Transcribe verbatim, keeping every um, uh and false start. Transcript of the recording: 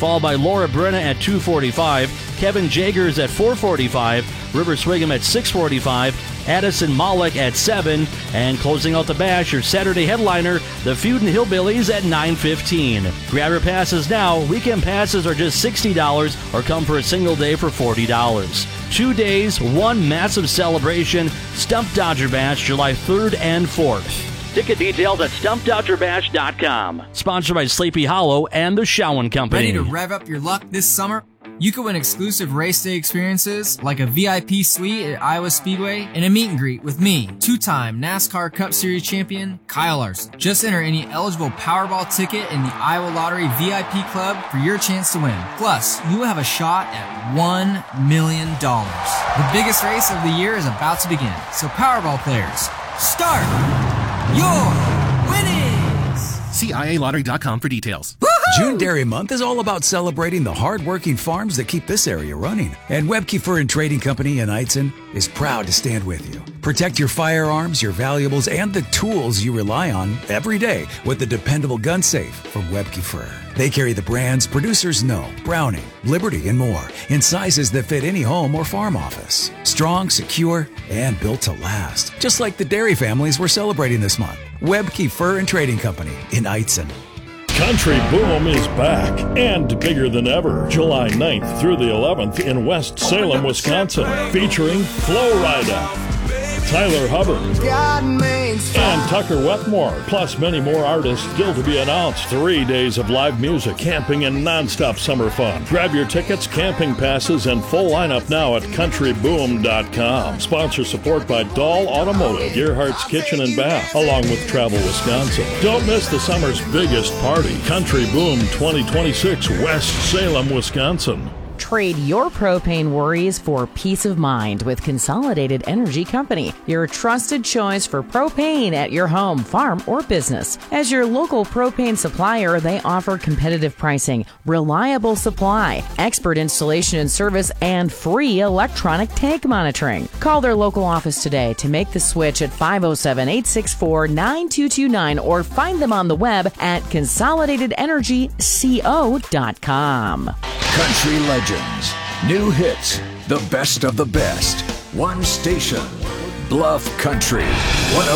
followed by Laura Brenna at two forty-five, Kevin Jagers at four forty-five, River Swigum at six forty-five, Addison Malik at seven, and closing out the bash, your Saturday headliner, the Feudin' Hillbillies at nine fifteen. Grab your passes now. Weekend passes are just sixty dollars or come for a single day for forty dollars. Two days, one massive celebration, Stump Dodger Bash, July third and fourth. Ticket details at stump dodger bash dot com. Sponsored by Sleepy Hollow and the Showen Company. Ready to rev up your luck this summer? You could win exclusive race day experiences like a V I P suite at Iowa Speedway and a meet and greet with me, two-time NASCAR Cup Series champion Kyle Larson. Just enter any eligible Powerball ticket in the Iowa Lottery V I P Club for your chance to win. Plus, you will have a shot at one million dollars. The biggest race of the year is about to begin, so Powerball players, start your winnings! See I A lottery dot com for details. June Dairy Month is all about celebrating the hard-working farms that keep this area running. And Webke Fur and Trading Company in Eitzen is proud to stand with you. Protect your firearms, your valuables, and the tools you rely on every day with the dependable gun safe from Webke Fur. They carry the brands producers know, Browning, Liberty, and more in sizes that fit any home or farm office. Strong, secure, and built to last. Just like the dairy families we're celebrating this month. Webke Fur and Trading Company in Eitzen. Country Boom is back and bigger than ever. July ninth through the eleventh in West Salem, Wisconsin, featuring Flo Rida, Tyler Hubbard, and Tucker Wetmore, plus many more artists still to be announced. Three days of live music, camping, and nonstop summer fun. Grab your tickets, camping passes, and full lineup now at country boom dot com. Sponsor support by Dahl Automotive, Gearhart's Kitchen and Bath, along with Travel Wisconsin. Don't miss the summer's biggest party, Country Boom twenty twenty-six, West Salem, Wisconsin. Trade your propane worries for peace of mind with Consolidated Energy Company, your trusted choice for propane at your home, farm, or business. As your local propane supplier, they offer competitive pricing, reliable supply, expert installation and service, and free electronic tank monitoring. Call their local office today to make the switch at five oh seven, eight six four, nine two two nine or find them on the web at consolidated energy co dot com. Country legends, new hits, the best of the best. One station, Bluff Country.